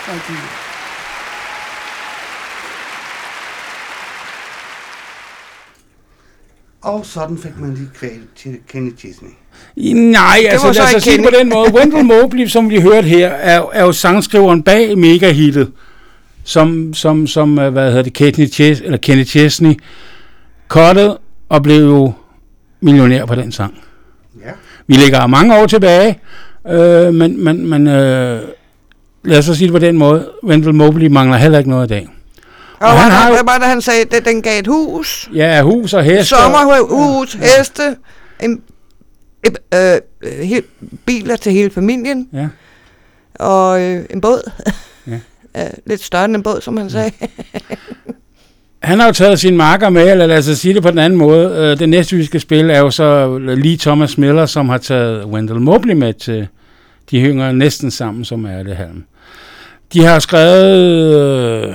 Og sådan fik man lige kval til Kenny Chesney. Nej, altså lad os sige på den måde. Wendell Mobley, som vi hørte her, er jo sangskriveren bag megahittet, som Kenny Chesney cuttet og blev jo millionær på den sang. Ja. Vi ligger mange år tilbage, men lad os så sige det på den måde. Wendell Mobley mangler heller ikke noget i dag. Og hvad var det, han sagde? Den gav et hus? Ja, hus og heste. Sommerhus, heste, biler til hele familien. Ja. Og en båd. Ja. Lidt større end en båd, som han sagde. Han har jo taget sine marker med, eller lad os sige det på den anden måde. Det næste, vi skal spille, er jo så Lee Thomas Miller, som har taget Wendell Mobley med til De Yngre næsten sammen, som er det halm. De har skrevet...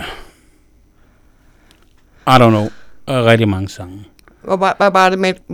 I don't know. Rigtig mange sange. Og hvad var det med...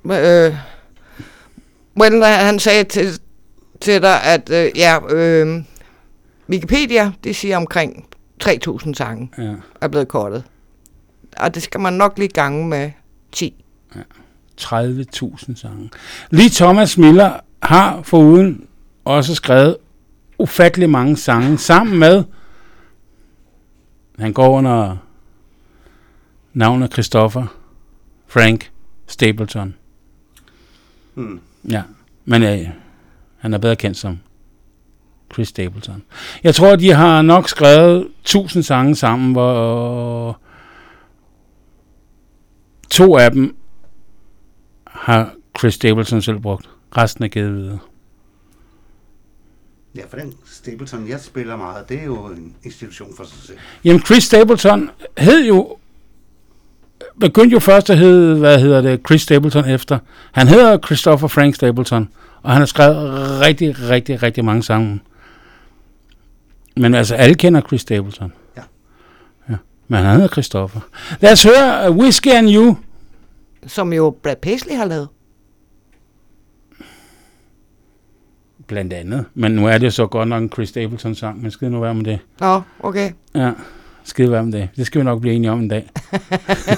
Wendell, han sagde til dig, at Wikipedia, det siger omkring 3.000 sange er blevet kortet. Og det skal man nok lige gange med 10. Ja. 30.000 sange. Lee Thomas Miller har foruden også skrevet ufattelig mange sange sammen med, han går under navnet Christopher Frank Stapleton. Ja, men han er bedre kendt som Chris Stapleton. Jeg tror, de har nok skrevet 1000 sange sammen, hvor 2 af dem har Chris Stapleton selv brugt. Resten er givet videre. Ja, for den Stapleton, jeg spiller meget, det er jo en institution for sig selv. Jamen, Chris Stapleton begyndte jo først at hedde, Chris Stapleton efter. Han hedder Christopher Frank Stapleton, og han har skrevet rigtig, rigtig, rigtig mange sange. Men altså, alle kender Chris Stapleton. Ja. Men han hedder Christopher. Lad os høre Whiskey and You. Som jo Brad Paisley har lavet. Blandt andet. Men nu er det så godt nok en Chris Stapleton-sang, men skide nu være med det. Nå, okay. Ja, skide være med det. Det skal vi nok blive enige om en dag.